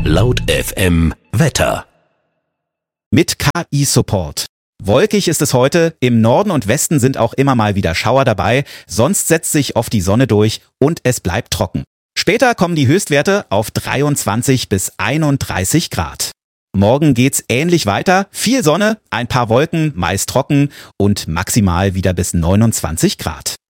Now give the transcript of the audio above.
Laut FM Wetter. Mit KI-Support. Wolkig ist es heute, im Norden und Westen sind auch immer mal wieder Schauer dabei, sonst setzt sich oft die Sonne durch und es bleibt trocken. Später kommen die Höchstwerte auf 23 bis 31 Grad. Morgen geht's ähnlich weiter, viel Sonne, ein paar Wolken, meist trocken und maximal wieder bis 29 Grad.